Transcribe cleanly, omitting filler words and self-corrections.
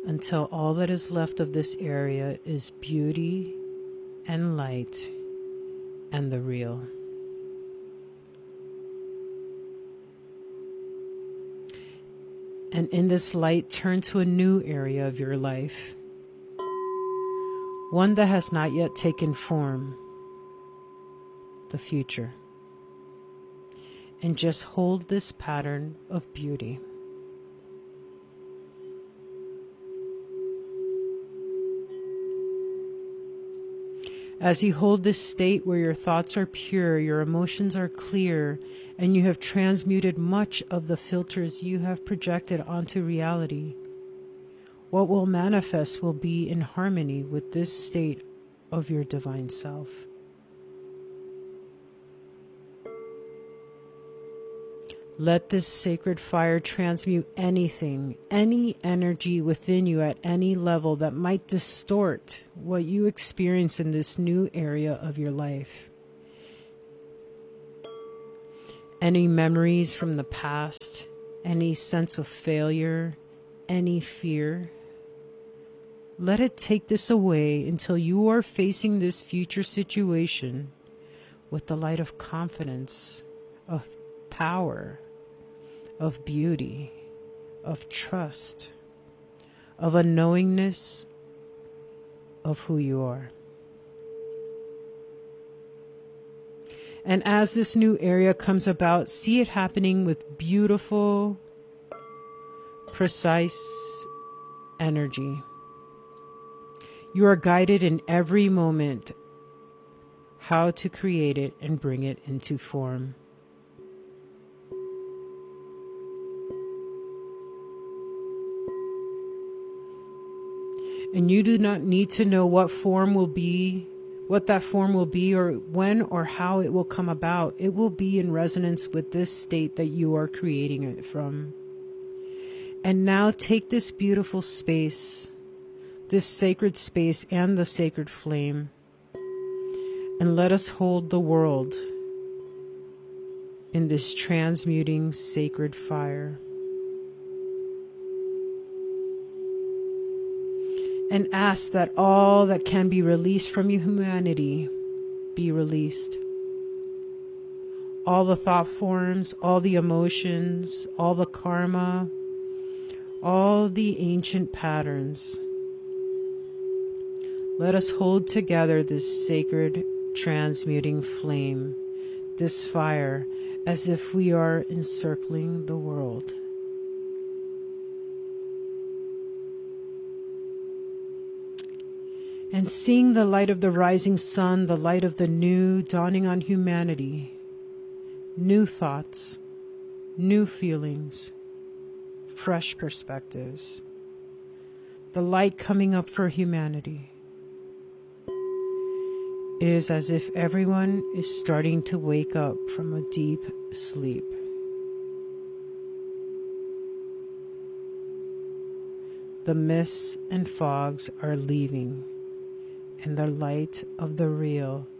until all that is left of this area is beauty and light and the real. And in this light, turn to a new area of your life, one that has not yet taken form, the future. And just hold this pattern of beauty. As you hold this state where your thoughts are pure, your emotions are clear, and you have transmuted much of the filters you have projected onto reality, what will manifest will be in harmony with this state of your divine self. Let this sacred fire transmute anything, any energy within you at any level that might distort what you experience in this new area of your life. Any memories from the past, any sense of failure, any fear. Let it take this away until you are facing this future situation with the light of confidence, of power, of beauty, of trust, of a knowingness of who you are. And as this new area comes about, see it happening with beautiful, precise energy. You are guided in every moment how to create it and bring it into form. And you do not need to know what that form will be, or when or how it will come about. It will be in resonance with this state that you are creating it from. And now take this beautiful space, this sacred space and the sacred flame, and let us hold the world in this transmuting sacred fire. And ask that all that can be released from humanity be released. All the thought forms, all the emotions, all the karma, all the ancient patterns. Let us hold together this sacred transmuting flame, this fire, as if we are encircling the world. And seeing the light of the rising sun, the light of the new dawning on humanity, new thoughts, new feelings, fresh perspectives, the light coming up for humanity. It is as if everyone is starting to wake up from a deep sleep. The mists and fogs are leaving, and the light of the real